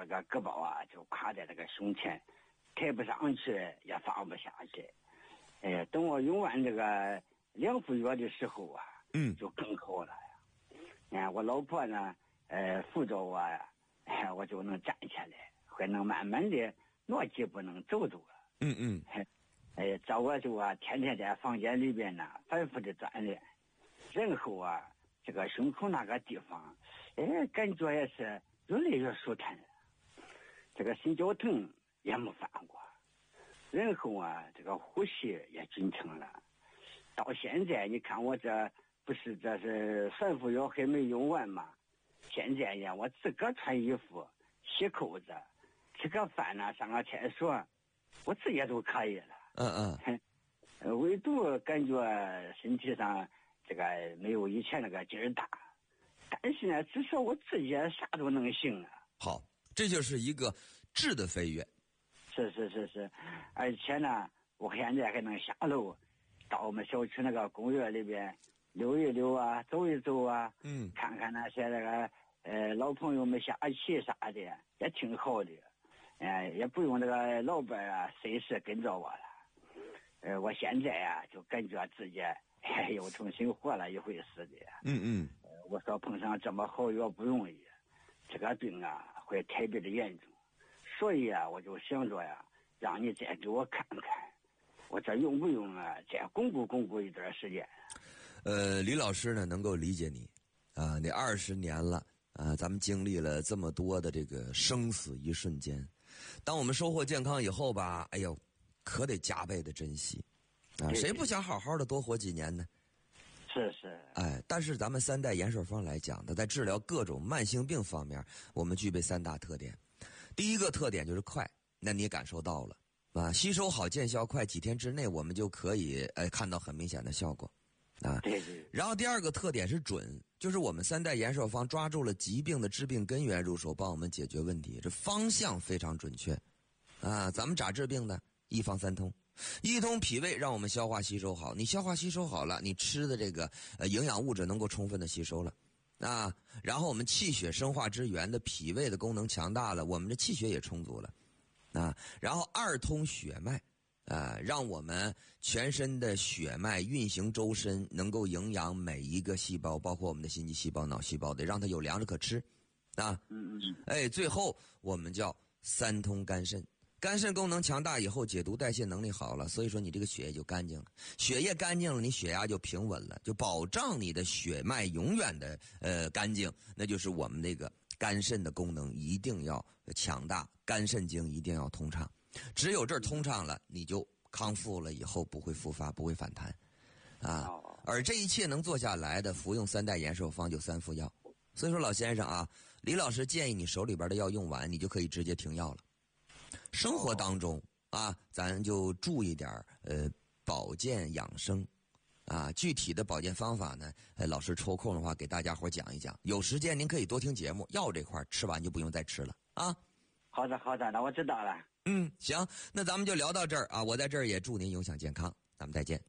这个胳膊啊就挎在这个胸前，抬不上去也放不下去。等我用完这个2副药的时候啊，就更好了呀。我老婆呢，扶着我呀，我就能站起来，还能慢慢的挪几步能走走了。这我就天天在房间里边呢反复的锻炼，然后这个胸口那个地方，感觉也是越来越舒坦了，这个心绞疼也没犯过，然后这个呼吸也均称了。到现在你看我这不是这是3副药还没用完吗？现在呀，我自个穿衣服、洗扣子、吃个饭呢，上个厕所，我自己都可以了。唯独感觉身体上这个没有以前那个劲儿大，但是呢，至少我自己啥都能行啊。 好，这就是一个质的飞跃。 是，而且呢，我现在还能下楼到我们小区那个公园里边溜一溜啊，走一走啊，看看那些那个老朋友们下棋啥的，也挺好的。也不用那个老板随时跟着我了。我现在就感觉自己又重新活了一回似的。我说碰上这么好药不容易，这个病会特别的严重，所以我就想着让你再给我看看，我这用不用再巩固一段时间。 李老师呢能够理解你那20年了咱们经历了这么多的这个生死一瞬间，当我们收获健康以后吧，哎呦，可得加倍的珍惜谁不想好好的多活几年呢？ 是。 但是咱们3代延寿方来讲的，在治疗各种慢性病方面，我们具备3大特点。第一个特点就是快，那你也感受到了吸收好，见效快，几天之内我们就可以看到很明显的效果对。 然后第二个特点是准，就是我们3代延寿方抓住了疾病的致病根源入手，帮我们解决问题，这方向非常准确咱们咋治病呢？一方3通，一通脾胃让我们消化吸收好，你消化吸收好了，你吃的这个营养物质能够充分的吸收了然后我们气血生化之源的脾胃的功能强大了，我们的气血也充足了然后2通血脉让我们全身的血脉运行周身，能够营养每一个细胞，包括我们的心肌细胞、脑细胞，得让它有粮食可吃最后我们叫3通肝肾，肝肾功能强大以后，解毒代谢能力好了，所以说你这个血液就干净了，血液干净了，你血压就平稳了，就保障你的血脉永远的干净，那就是我们这个肝肾的功能一定要强大，肝肾经一定要通畅，只有这儿通畅了，你就康复了以后不会复发，不会反弹而这一切能做下来的，服用3代延寿方就3副药。所以说老先生李老师建议你手里边的药用完，你就可以直接停药了。生活当中咱就注意点保健养生具体的保健方法呢，老师抽空的话给大家伙讲一讲，有时间您可以多听节目，药这块吃完就不用再吃了好的，那我知道了。 行，那咱们就聊到这儿我在这儿也祝您永享健康，咱们再见。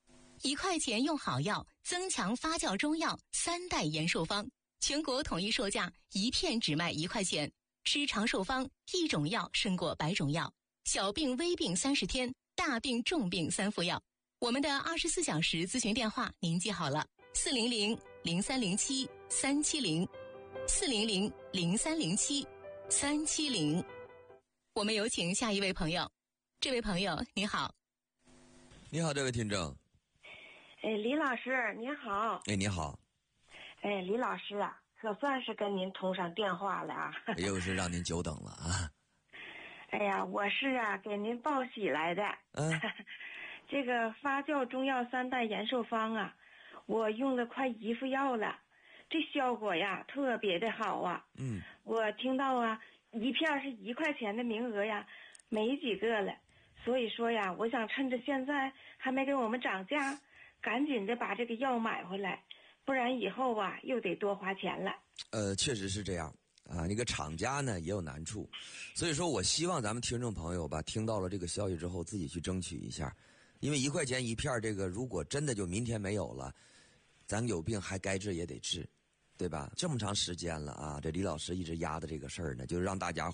1块钱用好药，增强发酵中药3代延寿方，全国统一售价1片只卖1块钱，吃长寿方，1种药胜过100种药，小病微病30天，大病重病3副药。我们的24小时咨询电话您记好了，400-0307-370，400-0307-370。我们有请下一位朋友。这位朋友你好。 你好，这位听众。 李老师您好。 你好。 李老师可算是跟您通上电话了又是让您久等了哎呀，我是给您报喜来的这个发酵中药3代延寿方我用了快1副药了，这效果特别的好我听到1片是1块钱的名额没几个了，所以说我想趁着现在还没给我们涨价，赶紧的把这个药买回来，不然以后又得多花钱了。 确实是这样那个厂家呢也有难处，所以说我希望咱们听众朋友听到了这个消息之后自己去争取一下，因为1块钱1片，这个如果真的就明天没有了，咱有病还该治也得治，对吧？这么长时间了这李老师一直压的这个事儿呢，就是让大家